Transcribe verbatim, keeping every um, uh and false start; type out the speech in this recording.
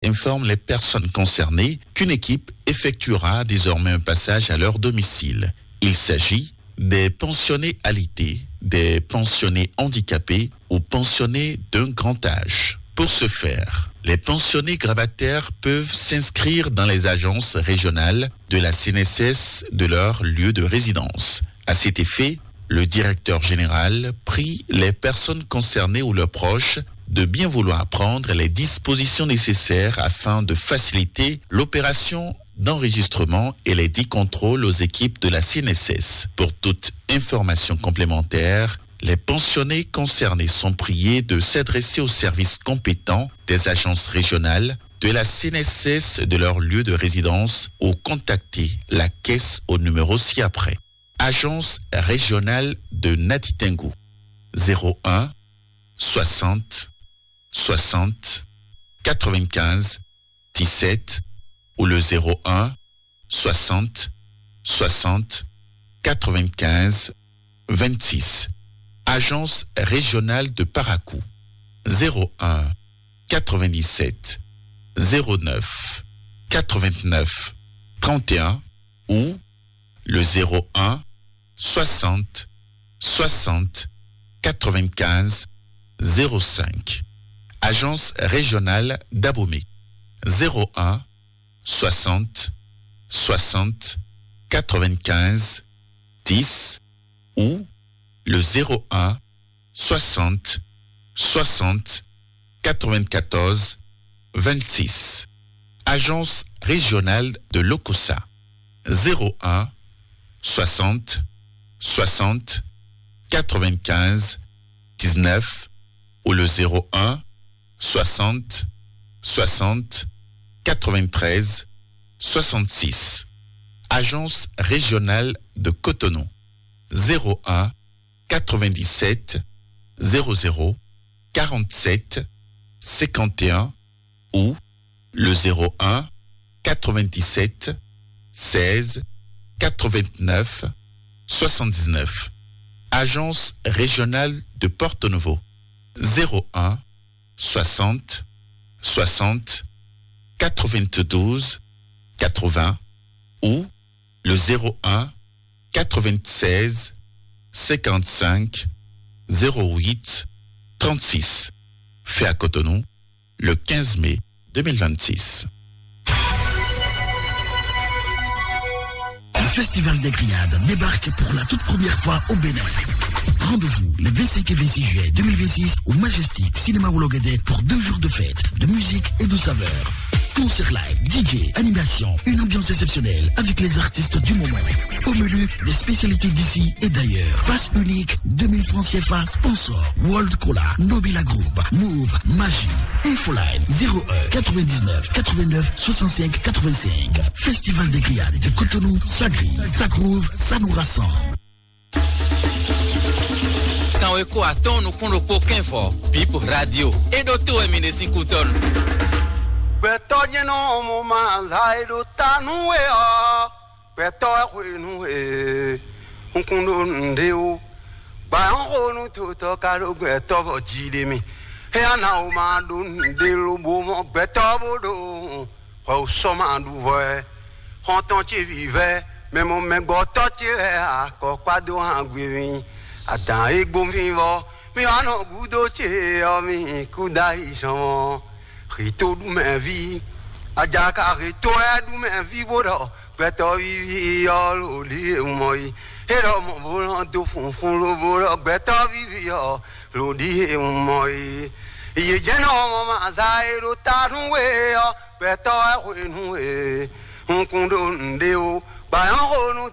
informe les personnes concernées qu'une équipe effectuera désormais un passage à leur domicile. Il s'agit des pensionnés alités, des pensionnés handicapés ou pensionnés d'un grand âge. Pour ce faire, les pensionnés grabataires peuvent s'inscrire dans les agences régionales de la C N S S de leur lieu de résidence. À cet effet, le directeur général prie les personnes concernées ou leurs proches de bien vouloir prendre les dispositions nécessaires afin de faciliter l'opération d'enregistrement et les dix contrôles aux équipes de la C N S S. Pour toute information complémentaire, les pensionnés concernés sont priés de s'adresser aux services compétents des agences régionales de la C N S S de leur lieu de résidence ou contacter la caisse au numéro ci-après. Agence régionale de Nadi Tengou, zéro un soixante soixante quatre-vingt-quinze dix-sept ou le zéro un soixante soixante quatre-vingt-quinze vingt-six. Agence régionale de Parakou, zéro un quatre-vingt-dix-sept zéro neuf quatre-vingt-neuf trente et un ou le zéro un soixante soixante quatre-vingt-quinze zéro cinq. Agence régionale d'Abomey, zéro un soixante soixante quatre-vingt-quinze dix ou le zéro un soixante soixante quatre-vingt-quatorze vingt-six. Agence régionale de Lokossa, zéro un soixante soixante quatre-vingt-quinze dix-neuf ou le zéro un soixante soixante quatre-vingt-treize soixante-six. Agence régionale de Cotonou, zéro un quatre-vingt-dix-sept zéro zéro quarante-sept cinquante et un ou le zéro un quatre-vingt-dix-sept seize quatre-vingt-neuf soixante-dix-neuf. Agence régionale de Porto Novo, zéro un soixante soixante quatre-vingt-douze quatre-vingts ou le zéro un quatre-vingt-seize cinquante-cinq zéro huit trente-six. Fait à Cotonou le quinze mai deux mille vingt-six. Le Festival des Grillades débarque pour la toute première fois au Bénin. Rendez-vous les vingt-cinq et vingt-six juillet deux mille vingt-six au Majestic Cinéma Ouloguédé pour deux jours de fête, de musique et de saveurs. Concert live, D J, animation, une ambiance exceptionnelle avec les artistes du moment. Au menu, des spécialités d'ici et d'ailleurs. Passe unique, deux mille francs C F A, sponsor, World Cola, Nobila Group, Move, Magie, Infoline, zéro un quatre-vingt-dix-neuf quatre-vingt-neuf soixante-cinq quatre-vingt-cinq. Festival des Grillades de Cotonou, ça grille, ça groove, ça nous rassemble. Quand on écoute à ton, nous connaissons aucun fort. Pipe radio. Et d'autres éminents s'écoutent. Betoye no mo manzai do tanue a betoye no e unkundo ndeu ba onro no to ka do beto bo jide mi e ana o ma do ndelo bo mo beto bo do o so ma du ve on ton ti vive me mo me go to ti re a ko pado angwe mi adan egbo mi vo mi ano gudo ti o mi kudai so Rito du ma vie, Adjaka rito du ma vie, bodo, beto vivi all li moi. Hello mon volant de fond fond le bodo, beto vivi all li moi. Ye jeno ma zai do tanu we, beto we nu we, un kundo ndeo, ba